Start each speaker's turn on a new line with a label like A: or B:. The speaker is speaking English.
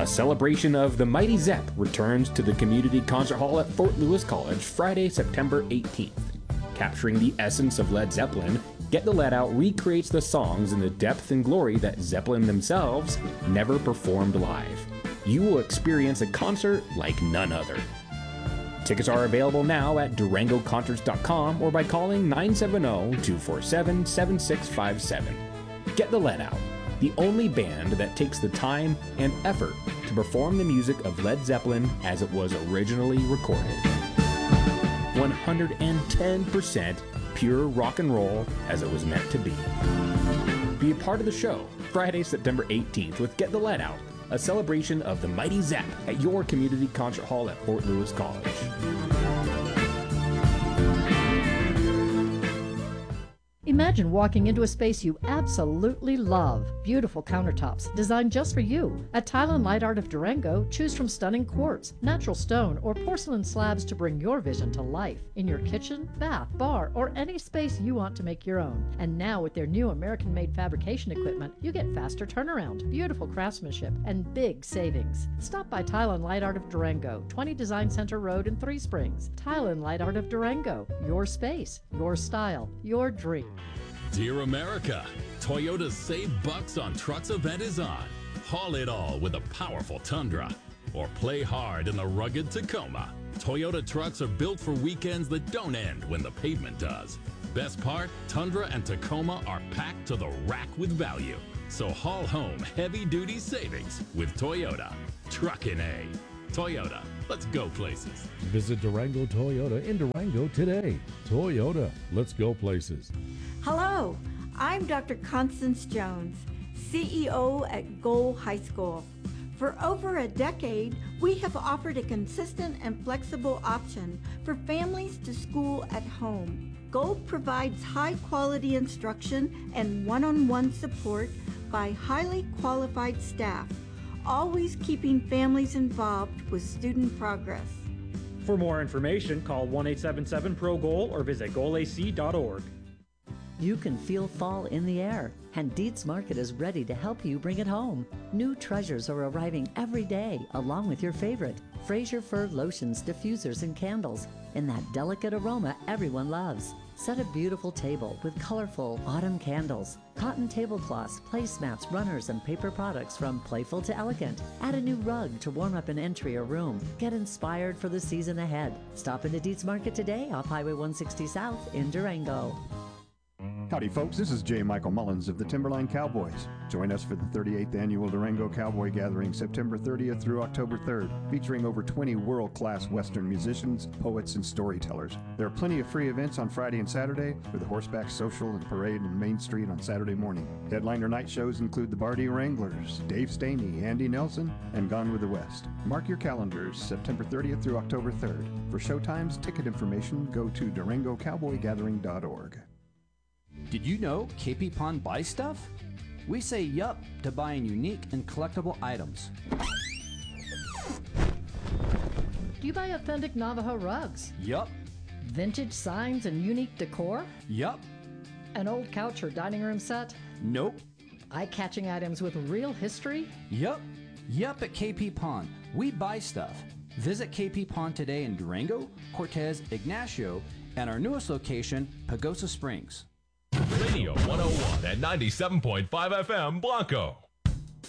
A: A celebration of the Mighty Zepp returns to the Community Concert Hall at Fort Lewis College Friday, September 18th. Capturing the essence of Led Zeppelin, Get the Let Out recreates the songs in the depth and glory that Zeppelin themselves never performed live. You will experience a concert like none other. Tickets are available now at DurangoConcerts.com or by calling 970-247-7657. Get the Let Out, the only band that takes the time and effort to perform the music of Led Zeppelin as it was originally recorded. 110% pure rock and roll as it was meant to be. Be a part of the show Friday, September 18th with Get the Let Out, a celebration of the Mighty Zepp at your Community Concert Hall at Fort Lewis College.
B: Imagine walking into a space you absolutely love. Beautiful countertops designed just for you. At Tile & Light Art of Durango, choose from stunning quartz, natural stone, or porcelain slabs to bring your vision to life in your kitchen, bath, bar, or any space you want to make your own. And now with their new American-made fabrication equipment, you get faster turnaround, beautiful craftsmanship, and big savings. Stop by Tile & Light Art of Durango, 20 Design Center Road in Three Springs. Tile & Light Art of Durango, your space, your style, your dream.
C: Dear America, Toyota's Save Bucks on Trucks event is on. Haul it all with a powerful Tundra or play hard in the rugged Tacoma. Toyota trucks are built for weekends that don't end when the pavement does. Best part, Tundra and Tacoma are packed to the rack with value. So haul home heavy-duty savings with Toyota. Truckin' A. Toyota, let's go places.
D: Visit Durango Toyota in Durango today. Toyota, let's go places.
E: Hello, I'm Dr. Constance Jones, CEO at Goal High School. For over a decade, we have offered a consistent and flexible option for families to school at home. Goal provides high-quality instruction and one-on-one support by highly qualified staff, always keeping families involved with student progress.
F: For more information, call 1-877-PRO-GOAL or visit goalac.org.
G: You can feel fall in the air, and Dietz Market is ready to help you bring it home. New treasures are arriving every day, along with your favorite Fraser Fir lotions, diffusers, and candles in that delicate aroma everyone loves. Set a beautiful table with colorful autumn candles, cotton tablecloths, placemats, runners, and paper products from playful to elegant. Add a new rug to warm up an entry or room. Get inspired for the season ahead. Stop into Dietz Market today off Highway 160 South in Durango.
H: Howdy folks, this is J. Michael Mullins of the Timberline Cowboys. Join us for the 38th Annual Durango Cowboy Gathering September 30th through October 3rd, featuring over 20 world-class Western musicians, poets, and storytellers. There are plenty of free events on Friday and Saturday, with a horseback social and parade in Main Street on Saturday morning. Headliner night shows include the Bardi Wranglers, Dave Staney, Andy Nelson, and Gone with the West. Mark your calendars, September 30th through October 3rd. For showtimes, ticket information, go to DurangoCowboyGathering.org.
I: Did you know KP Pawn buys stuff? We say yup to buying unique and collectible items.
B: Do you buy authentic Navajo rugs?
I: Yup.
B: Vintage signs and unique decor?
I: Yup.
B: An old couch or dining room set?
I: Nope.
B: Eye-catching items with real history?
I: Yup. Yup at KP Pawn. We buy stuff. Visit KP Pawn today in Durango, Cortez, Ignacio, and our newest location, Pagosa Springs.
J: Radio 101 at 97.5 FM Blanco.